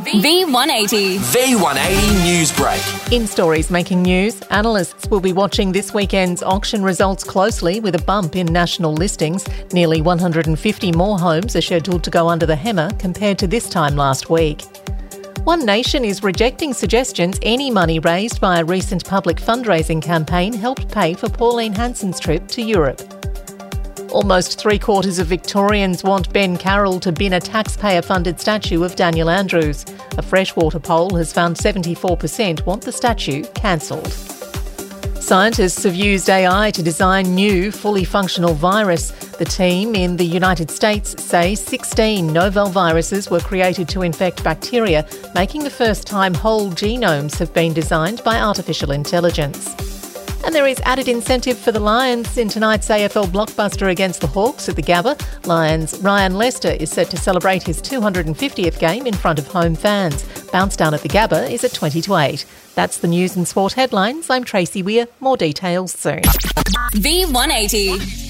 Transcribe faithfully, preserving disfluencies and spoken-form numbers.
V one eighty. V one eighty News Break. In stories making news, analysts will be watching this weekend's auction results closely with a bump in national listings. Nearly one hundred fifty more homes are scheduled to go under the hammer compared to this time last week. One Nation is rejecting suggestions any money raised by a recent public fundraising campaign helped pay for Pauline Hanson's trip to Europe. Almost three-quarters of Victorians want Ben Carroll to bin a taxpayer-funded statue of Daniel Andrews. A Freshwater poll has found seventy-four percent want the statue cancelled. Scientists have used A I to design new, fully functional virus. The team in the United States say sixteen novel viruses were created to infect bacteria, making the first time whole genomes have been designed by artificial intelligence. And there is added incentive for the Lions in tonight's A F L blockbuster against the Hawks at the Gabba. Lions' Ryan Lester is set to celebrate his two hundred fiftieth game in front of home fans. Bounce down at the Gabba is at twenty to eight. That's the news and sport headlines. I'm Tracy Weir. More details soon. V one eighty.